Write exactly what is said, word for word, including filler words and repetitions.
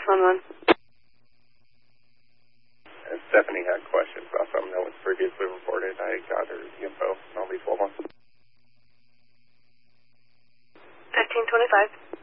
one one. Uh, Stephanie had questions about something that was previously reported. I got her info. I'll be full on. fifteen twenty-five.